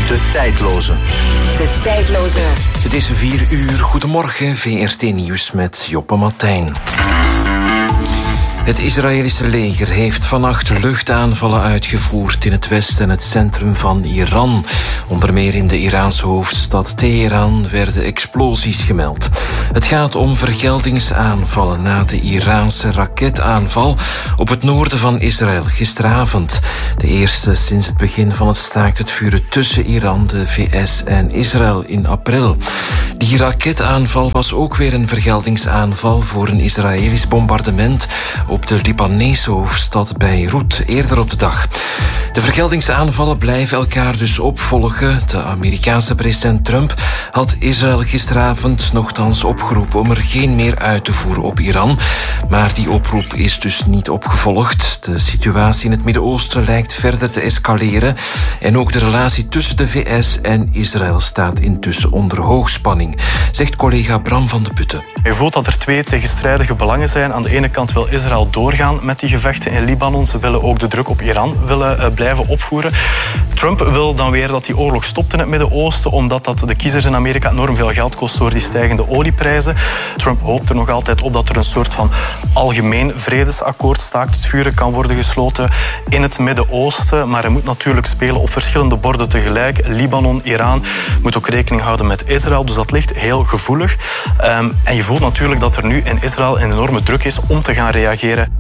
De tijdloze. De tijdloze. Het is 4 uur. Goedemorgen, VRT Nieuws met Joppe Martijn. Het Israëlische leger heeft vannacht luchtaanvallen uitgevoerd in het westen en het centrum van Iran. Onder meer in de Iraanse hoofdstad Teheran werden explosies gemeld. Het gaat om vergeldingsaanvallen na de Iraanse raketaanval op het noorden van Israël gisteravond. De eerste sinds het begin van het staakt het vuren tussen Iran, de VS en Israël in april. Die raketaanval was ook weer een vergeldingsaanval voor een Israëlisch bombardement op de Libanese hoofdstad Beirut eerder op de dag. De vergeldingsaanvallen blijven elkaar dus opvolgen. De Amerikaanse president Trump had Israël gisteravond nochtans opgeroepen om er geen meer uit te voeren op Iran. Maar die oproep is dus niet opgevolgd. De situatie in het Midden-Oosten lijkt verder te escaleren. En ook de relatie tussen de VS en Israël staat intussen onder hoogspanning, zegt collega Bram van de Putten. Je voelt dat er twee tegenstrijdige belangen zijn. Aan de ene kant wil Israël doorgaan met die gevechten in Libanon. Ze willen ook de druk op Iran blijven opvoeren. Trump wil dan weer dat die oorlog stopt in het Midden-Oosten, omdat dat de kiezers in Amerika enorm veel geld kost door die stijgende olieprijzen. Trump hoopt er nog altijd op dat er een soort van algemeen vredesakkoord, staakt het vuren, kan worden gesloten in het Midden-Oosten. Maar hij moet natuurlijk spelen op verschillende borden tegelijk. Libanon, Iran, moet ook rekening houden met Israël. Dus dat ligt heel gevoelig. En je voelt natuurlijk dat er nu in Israël een enorme druk is om te gaan reageren.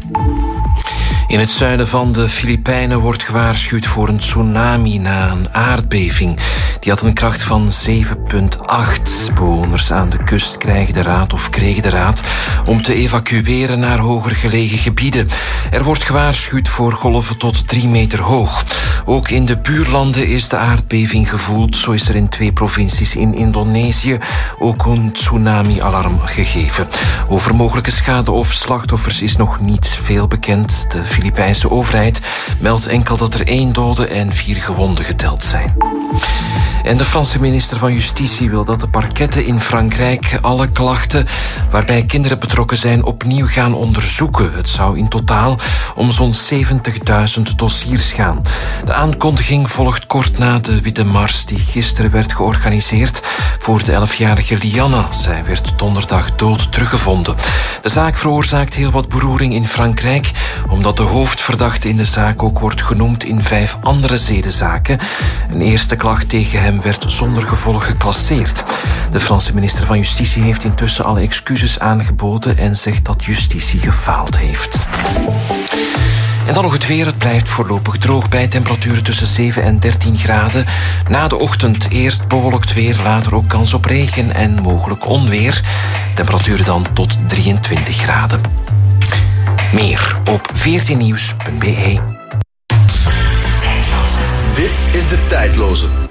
In het zuiden van de Filipijnen wordt gewaarschuwd voor een tsunami na een aardbeving. Die had een kracht van 7,8. Bewoners aan de kust kregen de raad om te evacueren naar hoger gelegen gebieden. Er wordt gewaarschuwd voor golven tot 3 meter hoog. Ook in de buurlanden is de aardbeving gevoeld. Zo is er in 2 provincies in Indonesië ook een tsunami-alarm gegeven. Over mogelijke schade of slachtoffers is nog niet veel bekend. De Filipijnse overheid meldt enkel dat er 1 dode en 4 gewonden geteld zijn. En de Franse minister van Justitie wil dat de parketten in Frankrijk alle klachten waarbij kinderen betrokken zijn opnieuw gaan onderzoeken. Het zou in totaal om zo'n 70.000 dossiers gaan. De aankondiging volgt kort na de Witte Mars die gisteren werd georganiseerd voor de 11-jarige Lianna. Zij werd donderdag dood teruggevonden. De zaak veroorzaakt heel wat beroering in Frankrijk, omdat de hoofdverdachte in de zaak ook wordt genoemd in 5 andere zedenzaken. Een eerste klacht tegen hem werd zonder gevolg geclasseerd. De Franse minister van Justitie heeft intussen alle excuses aangeboden en zegt dat justitie gefaald heeft. En dan nog het weer. Het blijft voorlopig droog bij temperaturen tussen 7 en 13 graden. Na de ochtend eerst bewolkt weer, later ook kans op regen en mogelijk onweer. Temperaturen dan tot 23 graden. Meer op 14nieuws.be. Dit is De Tijdloze.